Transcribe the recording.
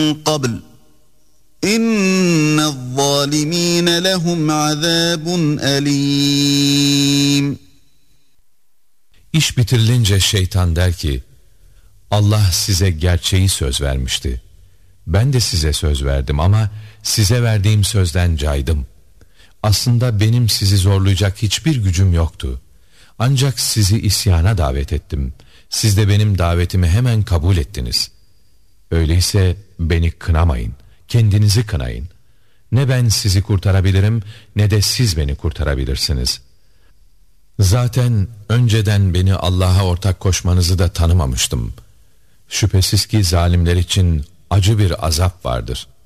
قبل إن الظالمين لهم عذاب أليم. İş bitirilince şeytan der ki, Allah size gerçeği söz vermişti. Ben de size söz verdim ama size verdiğim sözden caydım. Aslında benim sizi zorlayacak hiçbir gücüm yoktu. Ancak sizi isyana davet ettim. Siz de benim davetimi hemen kabul ettiniz. Öyleyse beni kınamayın, kendinizi kınayın. Ne ben sizi kurtarabilirim ne de siz beni kurtarabilirsiniz. Zaten önceden beni Allah'a ortak koşmanızı da tanımamıştım. Şüphesiz ki zalimler için acı bir azap vardır.